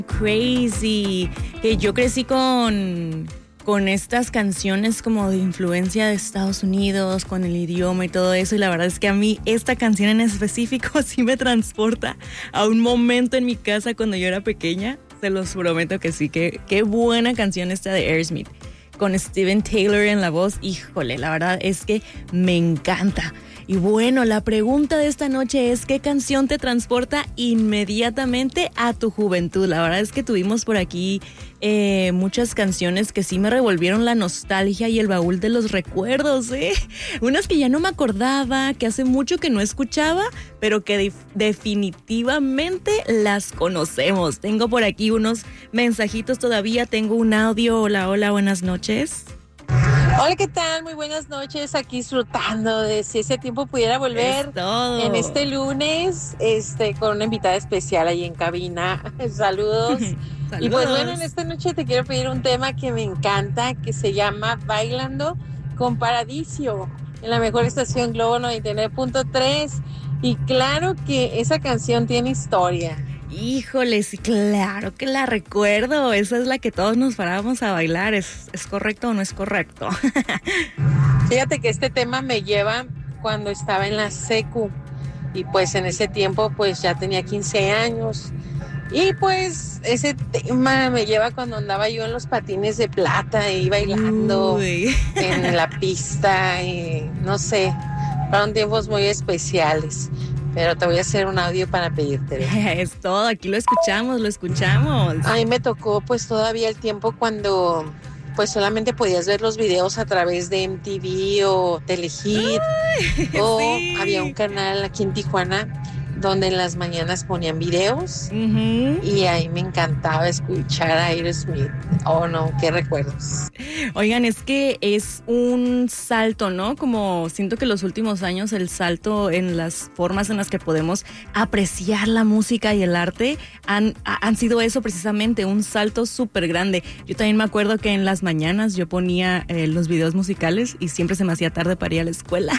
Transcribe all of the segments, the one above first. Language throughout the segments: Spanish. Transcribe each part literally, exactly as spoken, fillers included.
Crazy, que yo crecí con, con estas canciones como de influencia de Estados Unidos, con el idioma y todo eso, y la verdad es que a mí esta canción en específico sí me transporta a un momento en mi casa cuando yo era pequeña, se los prometo que sí, que qué buena canción esta de Aerosmith, con Steven Tyler en la voz, híjole, la verdad es que me encanta. Y bueno, la pregunta de esta noche es: ¿qué canción te transporta inmediatamente a tu juventud? La verdad es que tuvimos por aquí eh, muchas canciones que sí me revolvieron la nostalgia y el baúl de los recuerdos, ¿eh? Unas que ya no me acordaba, que hace mucho que no escuchaba, pero que de- definitivamente las conocemos. Tengo por aquí unos mensajitos todavía, tengo un audio. Hola, hola, buenas noches. Hola, ¿qué tal? Muy buenas noches. Aquí disfrutando de si ese tiempo pudiera volver Es todo. en este lunes, este, con una invitada especial ahí en cabina. Saludos. Y pues bueno, en esta noche te quiero pedir un tema que me encanta, que se llama Bailando con Paradiso, en la mejor estación Globo noventa y nueve punto tres. Y claro que esa canción tiene historia. Híjole, sí, claro que la recuerdo. Esa es la que todos nos parábamos a bailar. ¿Es, es correcto o no es correcto? Fíjate que este tema me lleva cuando estaba en la secu y pues en ese tiempo pues ya tenía quince años y pues ese tema me lleva cuando andaba yo en los patines de plata y bailando Uy. en la pista y no sé, fueron tiempos muy especiales, pero te voy a hacer un audio para pedirte. Es todo, aquí lo escuchamos, lo escuchamos. A mí me tocó pues todavía el tiempo cuando pues solamente podías ver los videos a través de M T V o Telehit. Ay, O sí. había un canal aquí en Tijuana donde en las mañanas ponían videos Ujú. y ahí me encantaba escuchar a Aerosmith. Oh no, qué recuerdos. Oigan, es que es un salto, ¿no? Como siento que los últimos años el salto en las formas en las que podemos apreciar la música y el arte han, ha- han sido eso precisamente, un salto súper grande. Yo también me acuerdo que en las mañanas yo ponía eh, los videos musicales y siempre se me hacía tarde para ir a la escuela.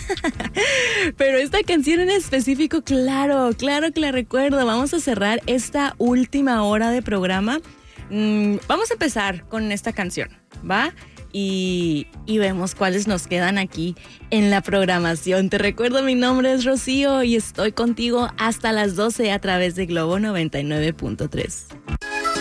Pero esta canción en específico, claro, claro que la recuerdo. Vamos a cerrar esta última hora de programa. Mm, vamos a empezar con esta canción, ¿va? Y, y vemos cuáles nos quedan aquí en la programación. Te recuerdo, mi nombre es Rocío y estoy contigo hasta las doce a través de Globo noventa y nueve punto tres.